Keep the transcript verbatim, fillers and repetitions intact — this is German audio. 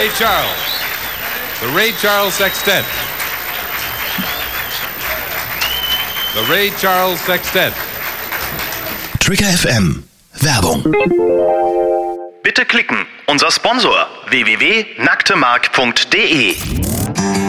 Ray Charles. The Ray Charles Sextet. The Ray Charles Sextet. Trigger F M. Werbung. Bitte klicken. Unser Sponsor w w w punkt nacktemark punkt de